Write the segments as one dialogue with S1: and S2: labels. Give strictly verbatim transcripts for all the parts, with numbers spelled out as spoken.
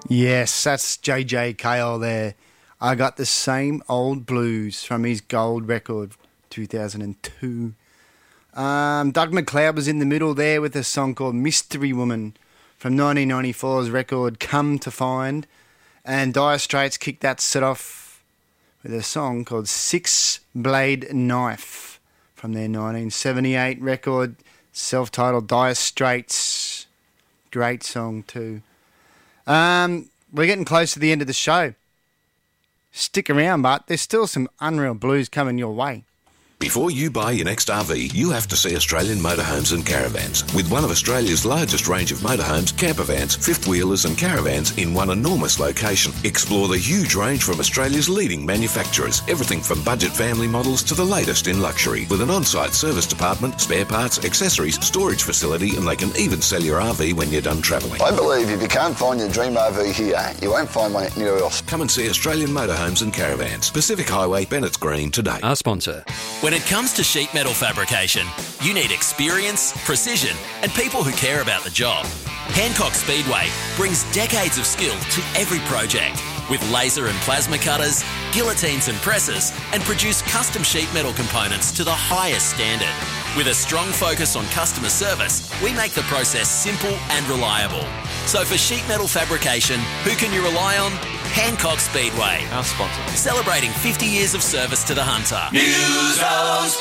S1: Yes, that's J J Cale there. I Got the Same Old Blues from his gold record, two thousand two. Um, Doug McLeod was in the middle there with a song called Mystery Woman from nineteen ninety-four's record Come to Find. And Dire Straits kicked that set off with a song called Six Blade Knife from their nineteen seventy-eight record, self-titled Dire Straits. Great song too. Um, we're getting close to the end of the show. Stick around, but there's still some unreal blues coming your way.
S2: Before you buy your next R V, you have to see Australian Motorhomes and Caravans. With one of Australia's largest range of motorhomes, campervans, fifth wheelers and caravans in one enormous location. Explore the huge range from Australia's leading manufacturers. Everything from budget family models to the latest in luxury. With an on-site service department, spare parts, accessories, storage facility, and they can even sell your R V when you're done travelling.
S3: I believe if you can't find your dream R V here, you won't find one anywhere else.
S2: Come and see Australian Motorhomes and Caravans. Pacific Highway, Bennett's Green today.
S4: Our sponsor.
S5: When it comes to sheet metal fabrication, you need experience, precision, and people who care about the job. Hancock Speedway brings decades of skill to every project with laser and plasma cutters, guillotines and presses, and produce custom sheet metal components to the highest standard. With a strong focus on customer service, we make the process simple and reliable. So for sheet metal fabrication, who can you rely on? Hancock Speedway.
S4: Our sponsor.
S5: Celebrating fifty years of service to the Hunter.
S6: Muso's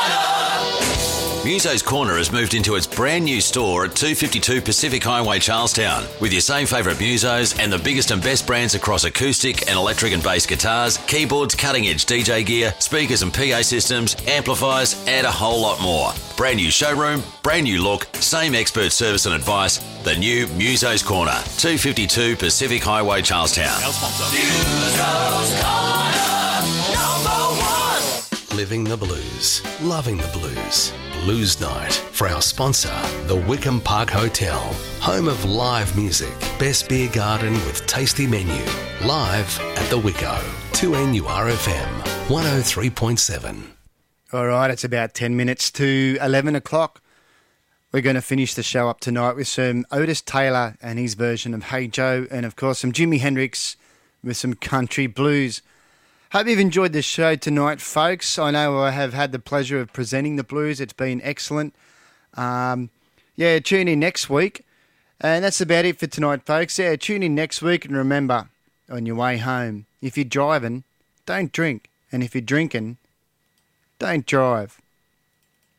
S6: Corner.
S7: Muso's Corner has moved into its brand new store at two fifty-two Pacific Highway, Charlestown, with your same favourite Musos and the biggest and best brands across acoustic and electric and bass guitars, keyboards, cutting-edge D J gear, speakers and P A systems, amplifiers, and a whole lot more. Brand new showroom, brand new look, same expert service and advice. The new Muso's Corner, two fifty-two Pacific Highway, Charlestown.
S6: Our sponsor. Muso's Corner, number one.
S8: Living the blues, loving the blues. Blues Night for our sponsor, the Wickham Park Hotel, home of live music, best beer garden with tasty menu. Live at the Wicko, two N U R F M, one oh three point seven.
S1: All right, it's about ten minutes to eleven o'clock. We're going to finish the show up tonight with some Otis Taylor and his version of Hey Joe, and of course some Jimi Hendrix with some country blues. Hope you've enjoyed the show tonight, folks. I know I have had the pleasure of presenting the blues. It's been excellent. Um, yeah, tune in next week. And that's about it for tonight, folks. Yeah, tune in next week, and remember, on your way home, if you're driving, don't drink. And if you're drinking, don't drive.